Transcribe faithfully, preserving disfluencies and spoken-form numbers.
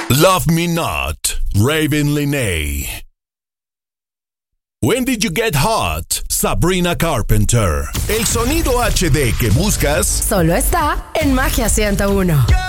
Love Me Not, Raven Lenae. When Did You Get Hot, Sabrina Carpenter. El sonido H D que buscas solo está en Magia ciento uno.